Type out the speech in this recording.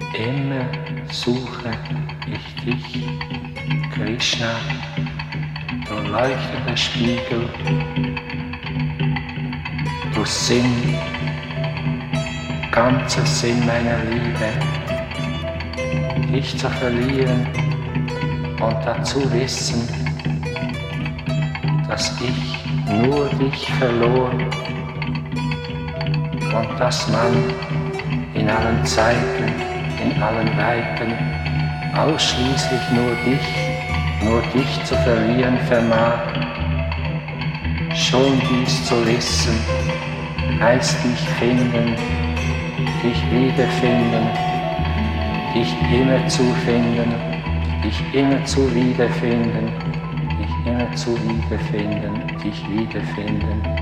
Immer suche ich dich, Krishna, du leuchtender Spiegel, du Sinn, ganzer Sinn meiner Liebe, dich zu verlieren und dazu wissen, dass ich nur dich verlor und dass man in allen Zeiten, in allen Weiten ausschließlich nur dich zu verlieren vermag. Schon dies zu wissen, heißt dich finden, dich wiederfinden, dich immer zu finden, dich immer zu wiederfinden, dich immer zu wiederfinden, dich wiederfinden.